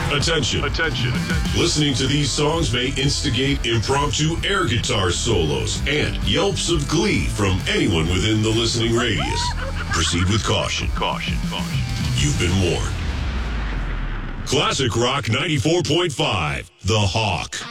Attention. Listening to these songs may instigate impromptu air guitar solos and yelps of glee from anyone within the listening radius. Proceed with caution. You've been warned. Classic Rock 94.5, The Hawk.